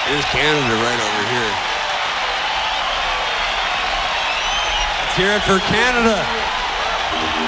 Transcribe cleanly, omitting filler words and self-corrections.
Here's Canada right over here. Let's hear it for Canada.